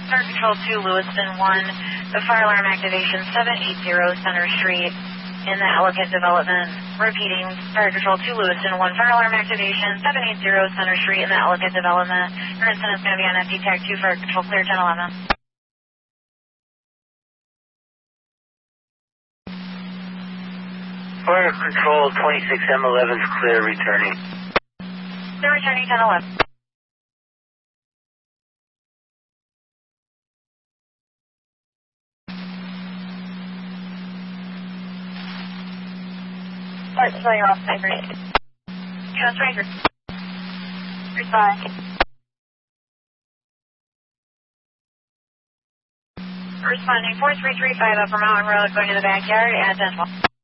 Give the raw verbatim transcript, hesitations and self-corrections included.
Fire Control two, Lewiston one, the fire alarm activation seven eighty Center Street in the Ellicott Development. Repeating, Fire Control two, Lewiston one, fire alarm activation seven eighty Center Street in the Ellicott Development. Princeton is going to be on F D Tag two, Fire Control clear ten eleven. Fire Control twenty-six M eleven is clear, returning. Clear returning ten eleven. Alright, so you're off site, right? Yes, Ranger. Respond. Responding four three three five Upper Mountain Road, going to the backyard at ten twelve.